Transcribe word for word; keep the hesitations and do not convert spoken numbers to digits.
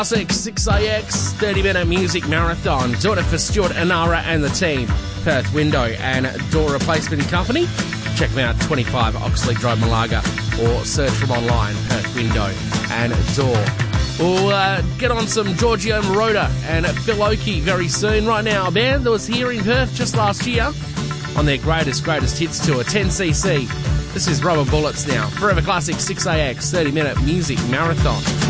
Classic six A X thirty minute music marathon. Doing it for Stuart Anara and the team. Perth Window and Door Replacement Company. Check them out, twenty-five Oxley Drive, Malaga, or search from online, Perth Window and Door. We'll uh, get on some Giorgio Moroder and Phil Oakey very soon. Right now, a band that was here in Perth just last year on their greatest, greatest hits tour, ten C C. This is Rubber Bullets now. Forever Classic six A X thirty minute music marathon.